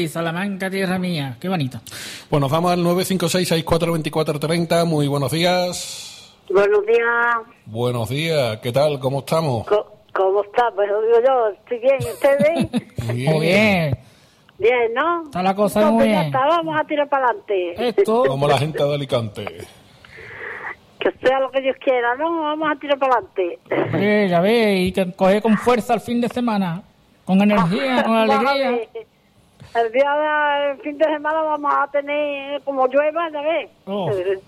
Madrid, Salamanca, tierra mía. Qué bonito. Pues nos vamos al 956-6424-30. Muy buenos días. Buenos días. Buenos días. ¿Qué tal? ¿Cómo estamos? ¿Cómo está? Pues lo digo yo, estoy bien. ¿Ustedes? Muy bien. Bien, ¿no? Está la cosa Entonces, muy ya bien. está, vamos a tirar para adelante. Esto. Como la gente de Alicante. Que sea lo que Dios quiera, ¿no? Vamos a tirar para adelante. Hombre, ya ves, y que coge con fuerza el fin de semana. Con energía, con alegría. El día del fin de semana vamos a tener como llueva, ya ves. Oh.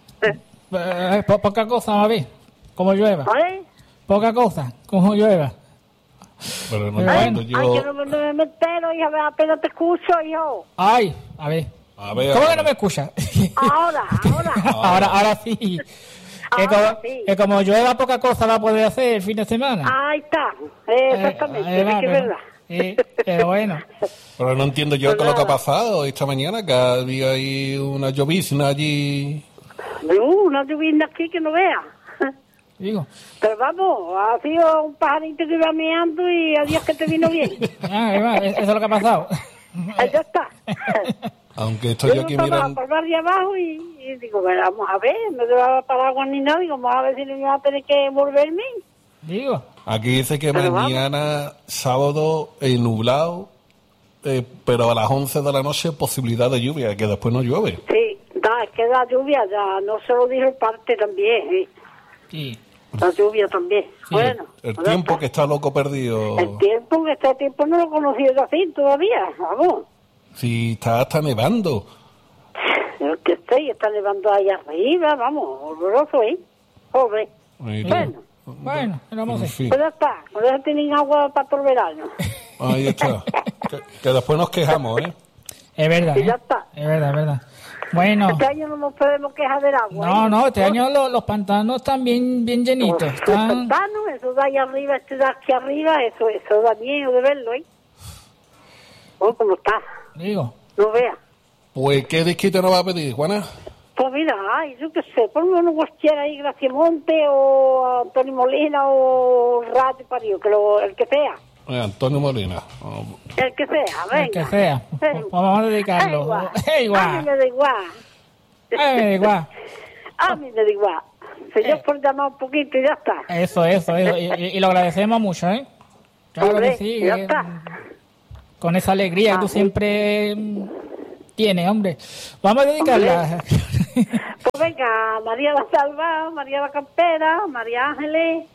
Poca cosa, a ver. Como llueva. ¿Vale? Poca cosa, como llueva. Pero no Pero entiendo bueno. Ay, yo. que no me entero, hija, apenas te escucho, hijo. Ay, a ver. A ver. ¿Cómo que no me escucha? Ahora. ahora sí. Ahora sí. Que como llueva, poca cosa va a poder hacer el fin de semana. Ahí está, exactamente, es que es verdad. Pero bueno. Pero no entiendo yo qué es lo que ha pasado esta mañana, que había ahí una llovizna allí. Una lluvia aquí que no vea. Digo. Pero vamos, ha sido un pajarito que iba meando y adiós que te vino bien. Eso es lo que ha pasado. Ya está. Aunque estoy yo aquí estaba mirando. por el bar de abajo y digo, bueno, vamos a ver, no te va a paraguas ni nada, digo, vamos a ver si no me va a tener que volverme. Digo. Aquí dice que Pero mañana, sábado, nublado, pero a las 11 de la noche posibilidad de lluvia, que después no llueve. Sí, es que la lluvia ya, no se lo dijo el parte también, Sí. la lluvia también. Sí, Bueno. El pues ya tiempo está. que está loco perdido. El tiempo, que este tiempo no lo he conocido así todavía, vamos. Si está hasta nevando. El que está nevando ahí arriba, vamos, horroroso, Joder. Bueno, ¿qué vamos a En hacer? fin, Pues ya está, pues ya tienen agua para todo el verano. ahí está. Que después nos quejamos, ¿eh? Es verdad, Y ya está. Es verdad, es verdad. Bueno. Este año no nos podemos quejar del agua. No, este año los pantanos están bien llenitos. Los Están... pantanos, eso de ahí arriba, este de aquí arriba, eso da miedo de verlo, ¿cómo está? Digo. No vea. Pues, ¿qué disquito nos va a pedir, Juana? Pues mira, yo qué sé, ponme uno cualquiera ahí, Gracia Monte o Antonio Molina o Rayo Parió, el que sea. Antonio Molina. El que sea, venga. El que sea. Pues vamos a dedicarlo. Igual. A mí me da igual. A mí me da igual. Señor, por llamar un poquito y ya está. Eso. Y lo agradecemos mucho, ¿eh? Claro Hombre, que sí. ya está. Con esa alegría que tú siempre tienes, hombre. Vamos a dedicarla. Pues venga, María la Salva, María la Campera, María Ángeles,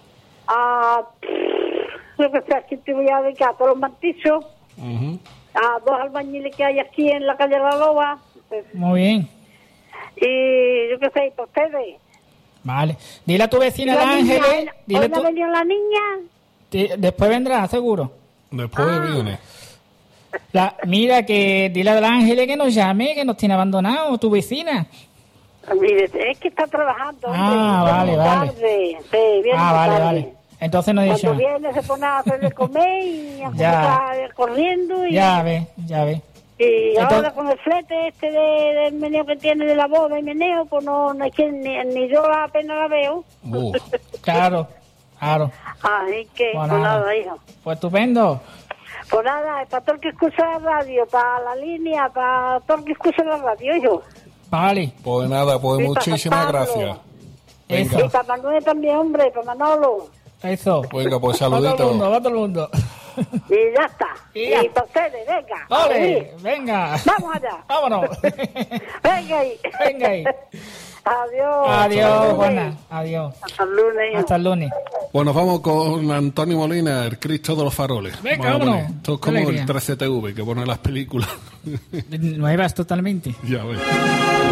yo que sé, aquí te voy a dedicar a todos los mantizos, a 2 albañiles que hay aquí en la calle La Loba. Muy bien. Y yo qué sé, para ustedes. Vale. Dile a tu vecina La la niña, Ángeles. Dile ¿hoy no ha venido la niña? Después vendrá, seguro. Después viene. Mira, que dile a la Ángeles que nos llame, que nos tiene abandonado, tu vecina. Mire, es que está trabajando. Vale. Tarde. Sí, viene Vale. Entonces nos dice. Cuando viene se pone a hacer de comer y a estar corriendo. Y... Ya ve. Y ahora con el flete del meneo que tiene de la boda y meneo, pues no hay quien, ni yo apenas la veo. Claro. Así que, Pues pues nada, hijo. Pues estupendo. Pues nada, para todo el que escucha la radio, para la línea, para todo el que escucha la radio, hijo. Vale. Pues nada, pues Y muchísimas para gracias. Eso. Y para Manuel también, hombre, para Manolo. Eso. Venga, pues Va saluditos. todo el mundo. Y ya está. Y ya. Y para ustedes, venga. Vale, venga. Vamos allá. Vámonos. Venga ahí. Adiós, Juana. Adiós. Hasta el lunes. Hijo. Hasta el lunes. Pues nos vamos con Antonio Molina, el Cristo de los Faroles. Venga, vámonos. Esto es como Qué alegría. el 13TV que pone las películas. Nuevas totalmente. Ya ves.